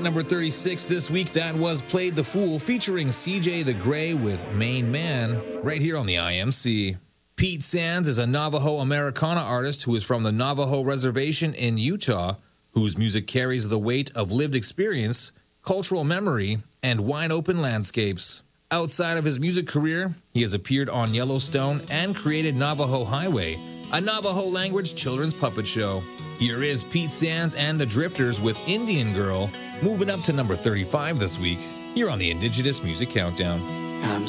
number 36 this week, that was Played the Fool featuring CJ the Gray with Main Man right here on the IMC. Pete Sands is a Navajo Americana artist who is from the Navajo Reservation in Utah, whose music carries the weight of lived experience, cultural memory, and wide-open landscapes. Outside of his music career, he has appeared on Yellowstone and created Navajo Highway, a Navajo language children's puppet show. Here is Pete Sands and the Drifters with Indian Girl, moving up to number 35 this week, here on the Indigenous Music Countdown.